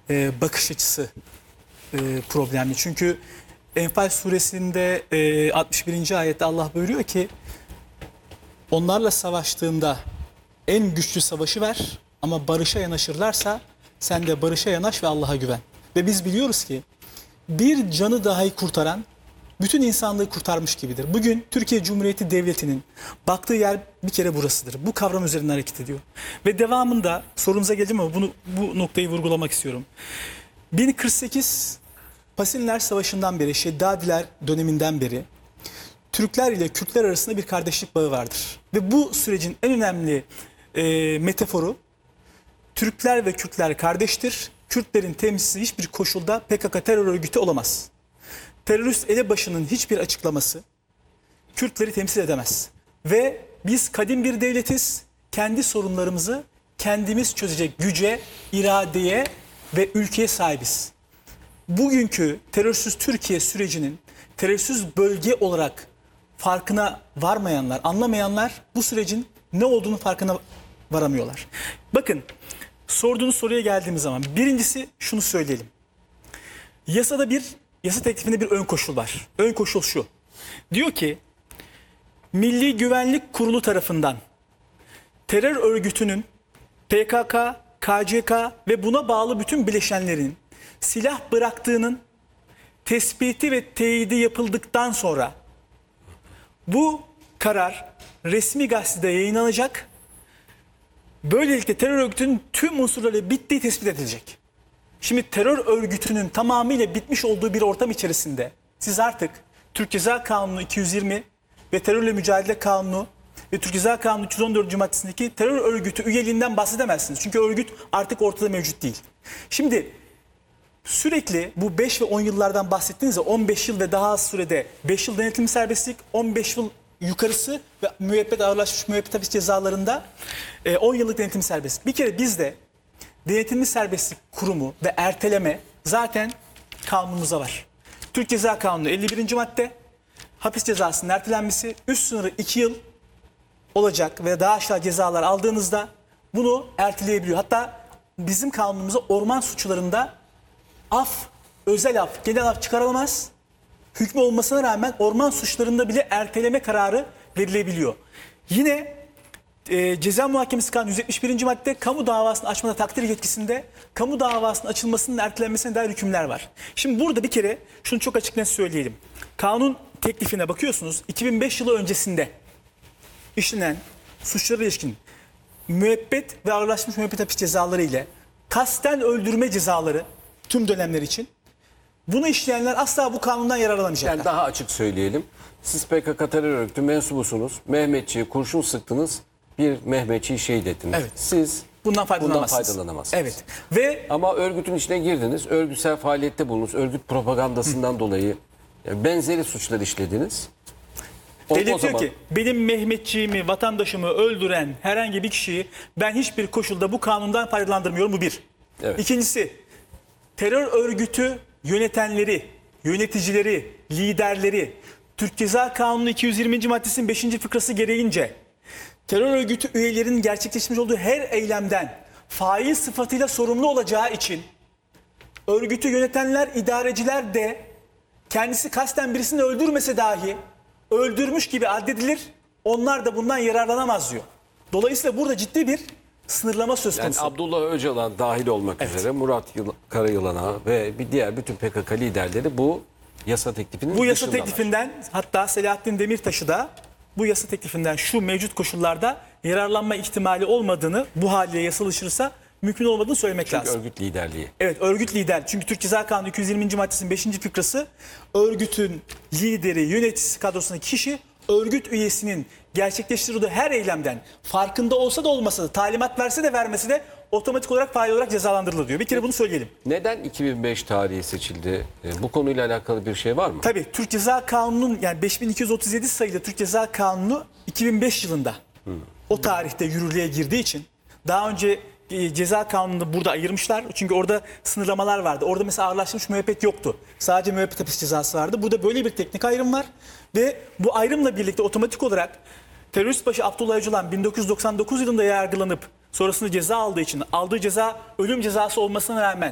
bakış açısı problemli. Çünkü Enfal suresinde 61. ayette Allah buyuruyor ki onlarla savaştığında en güçlü savaşı ver ama barışa yanaşırlarsa sen de barışa yanaş ve Allah'a güven. Ve biz biliyoruz ki bir canı dahi kurtaran bütün insanlığı kurtarmış gibidir. Bugün Türkiye Cumhuriyeti Devleti'nin baktığı yer bir kere burasıdır. Bu kavram üzerinden hareket ediyor. Ve devamında sorunuza geleceğim ama bu noktayı vurgulamak istiyorum. 1048 Pasinler Savaşı'ndan beri, Şeddadiler döneminden beri Türkler ile Kürtler arasında bir kardeşlik bağı vardır. Ve bu sürecin en önemli metaforu Türkler ve Kürtler kardeştir. Kürtlerin temsilcisi hiçbir koşulda PKK terör örgütü olamaz. Terörist elebaşının hiçbir açıklaması Kürtleri temsil edemez. Ve biz kadim bir devletiz. Kendi sorunlarımızı kendimiz çözecek güce, iradeye ve ülkeye sahibiz. Bugünkü terörsüz Türkiye sürecinin terörsüz bölge olarak farkına varmayanlar, anlamayanlar bu sürecin ne olduğunu farkına varamıyorlar. Bakın, sorduğunuz soruya geldiğimiz zaman birincisi şunu söyleyelim. Yasa teklifinde bir ön koşul var. Ön koşul şu. Diyor ki Milli Güvenlik Kurulu tarafından terör örgütünün PKK, KCK ve buna bağlı bütün bileşenlerin silah bıraktığının tespiti ve teyidi yapıldıktan sonra bu karar resmi gazetede yayınlanacak. Böylelikle terör örgütünün tüm unsurları bittiği tespit edilecek. Şimdi terör örgütünün tamamıyla bitmiş olduğu bir ortam içerisinde siz artık Türk Ceza Kanunu 220 ve Terörle Mücadele Kanunu ve Türk Ceza Kanunu 314. maddesindeki terör örgütü üyeliğinden bahsedemezsiniz. Çünkü örgüt artık ortada mevcut değil. Şimdi sürekli bu 5 ve 10 yıllardan bahsettiğinizde 15 yıl ve daha az sürede 5 yıl denetimli serbestlik, 15 yıl yukarısı ve müebbet ağırlaşmış müebbet hapis cezalarında 10 yıllık denetimli serbestlik. Bir kere bizde denetimli serbestlik kurumu ve erteleme zaten kanunumuzda var. Türk Ceza Kanunu 51. madde hapis cezasının ertelenmesi üst sınırı 2 yıl olacak ve daha aşağı cezalar aldığınızda bunu erteleyebiliyor. Hatta bizim kanunumuzda orman suçlarında özel af, genel af çıkarılamaz. Hükmü olmasına rağmen orman suçlarında bile erteleme kararı verilebiliyor. Yine Ceza Muhakemesi Kanunu 171. madde kamu davasını açmada takdir yetkisinde kamu davasının açılmasının ertelenmesine dair hükümler var. Şimdi burada bir kere şunu çok açık net söyleyelim. Kanun teklifine bakıyorsunuz 2005 yılı öncesinde işlenen suçlara ilişkin müebbet ve ağırlaşmış müebbet hapis cezaları ile kasten öldürme cezaları tüm dönemler için bunu işleyenler asla bu kanundan yararlanamayacaklar. Yani daha açık söyleyelim. Siz PKK terör örgütü mensubusunuz. Mehmetçi'ye kurşun sıktınız. Bir Mehmetçi'yi şehit ettiniz. Evet. Siz bundan faydalanamazsınız. Evet. Ve ama örgütün içine girdiniz. Örgütsel faaliyette bulundunuz. Örgüt propagandasından dolayı benzeri suçlar işlediniz. devlet diyor ki benim Mehmetçiğimi, vatandaşımı öldüren herhangi bir kişiyi ben hiçbir koşulda bu kanundan faydalandırmıyorum. Bu bir. Evet. İkincisi, terör örgütü yönetenleri, yöneticileri, liderleri Türk Ceza Kanunu 220. maddesinin 5. fıkrası gereğince terör örgütü üyelerinin gerçekleştirmiş olduğu her eylemden fail sıfatıyla sorumlu olacağı için örgütü yönetenler, idareciler de kendisi kasten birisini öldürmese dahi öldürmüş gibi addedilir. Onlar da bundan yararlanamaz diyor. Dolayısıyla burada ciddi bir sınırlama söz konusu. Yani Abdullah Öcalan dahil olmak üzere Murat Karayılan'a ve bir diğer bütün PKK liderleri bu yasa teklifinin bu yasa dışındalar. teklifinden hatta Selahattin Demirtaş'ı da bu yasa teklifinden şu mevcut koşullarda yararlanma ihtimali olmadığını bu haliyle yasalaşırsa mümkün olmadığını söylemek lazım. Çünkü örgüt liderliği. Evet, örgüt lider. Çünkü Türk Ceza Kanunu 220. maddesinin 5. fıkrası örgütün lideri, yöneticisi kadrosundaki kişi örgüt üyesinin gerçekleştirdiği her eylemden farkında olsa da olmasa da talimat verse de vermese de otomatik olarak fail olarak cezalandırılır diyor. Bir kere bunu söyleyelim. Neden 2005 tarihi seçildi? Bu konuyla alakalı bir şey var mı? Tabii Türk Ceza Kanunu'nun yani 5237 sayılı Türk Ceza Kanunu 2005 yılında o tarihte yürürlüğe girdiği için daha önce Ceza Kanunu'nu burada ayırmışlar. Çünkü orada sınırlamalar vardı. Orada mesela ağırlaştırılmış müebbet yoktu. Sadece müebbet hapis cezası vardı. Burada böyle bir teknik ayrım var. Ve bu ayrımla birlikte otomatik olarak terörist başı Abdullah Öcalan 1999 yılında yargılanıp sonrasında ceza aldığı için aldığı ceza ölüm cezası olmasına rağmen